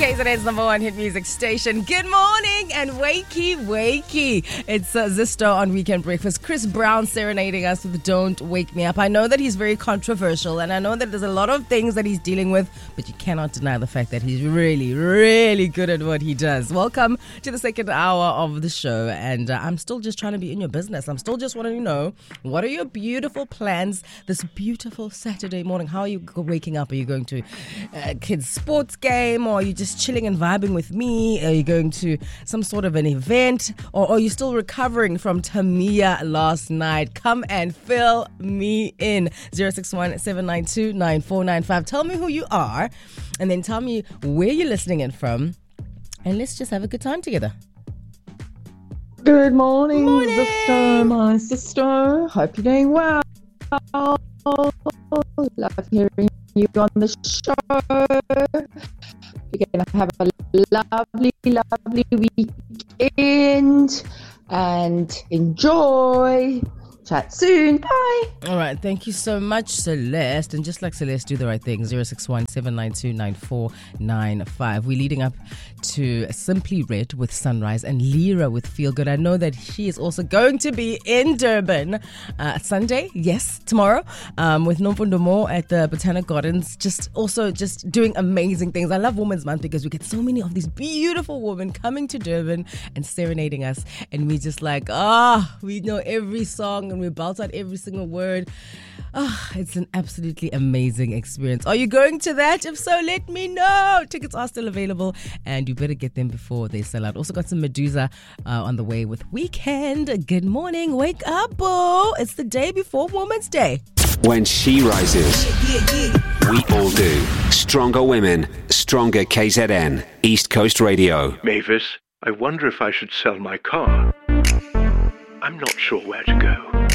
KZN's number one hit music station. Good morning and wakey. It's Zisto on Weekend Breakfast. Chris Brown serenading us with Don't Wake Me Up. I know that he's very controversial and I know that there's a lot of things that he's dealing with, but you cannot deny the fact that he's really good at what he does. Welcome to the second hour of the show, and I'm still just trying to be in your business. I'm still just wanting to know, what are your beautiful plans this beautiful Saturday morning? How are you waking up? Are you going to kids' sports game, or are you just chilling and vibing with me? Are you going to some sort of an event, or are you still recovering from Tamiya last night? Come and fill me in. 061-792-9495. Tell me who you are, and then tell me where you're listening in from, and let's just have a good time together. Good morning, sister, my sister. Hope you're doing well. Love hearing you on the show. We're going to have a lovely weekend and enjoy. Chat soon. Bye. All right. Thank you so much, Celeste. And just like Celeste, do the right thing. 061-792-9495. We're leading up to Simply Red with Sunrise and Lyra with Feel Good. I know that she is also going to be in Durban Sunday. Yes, tomorrow. With Nomfundo Mo at the Botanic Gardens. Just doing amazing things. I love Women's Month because we get so many of these beautiful women coming to Durban and serenading us. And we just like, we know every song and we belt out every single word. It's an absolutely amazing experience. Are you going to that? If so, let me know. Tickets are still available and you better get them before they sell out. Also got some Medusa on the way with Weekend. Good morning. Wake up, boo. It's the day before Women's Day. When she rises, we all do. Stronger women, stronger KZN. East Coast Radio. Mavis, I wonder if I should sell my car. I'm not sure where to go.